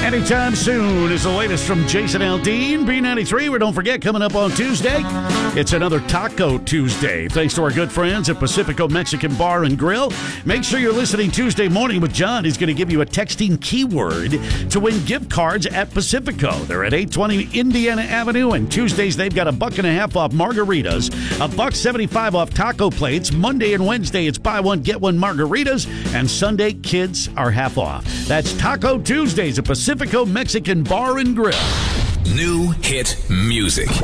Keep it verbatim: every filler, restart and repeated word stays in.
Anytime soon is the latest from Jason Aldean, B ninety-three. Where don't forget, coming up on Tuesday, it's another Taco Tuesday. Thanks to our good friends at Pacifico Mexican Bar and Grill. Make sure you're listening Tuesday morning with John. He's going to give you a texting keyword to win gift cards at Pacifico. They're at eight twenty Indiana Avenue, and Tuesdays they've got a buck and a half off margaritas, a buck seventy-five off taco plates. Monday and Wednesday it's buy one get one margaritas, and Sunday kids are half off. That's Taco Tuesdays at Pacifico Mexican Bar and Grill. New hit music.